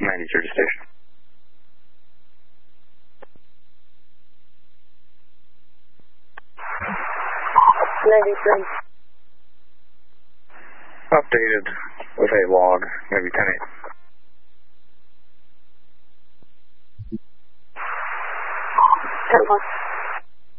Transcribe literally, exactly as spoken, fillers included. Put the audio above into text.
ninety-three to station. ninety-three. Updated with a log, maybe ten eight. ten one.